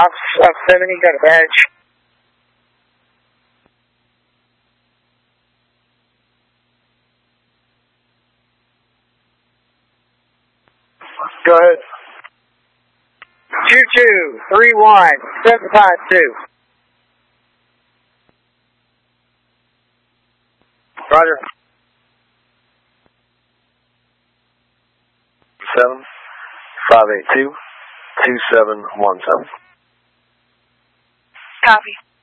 570, got a badge. Go ahead. 2231752. Roger. 7-582-2717. Copy.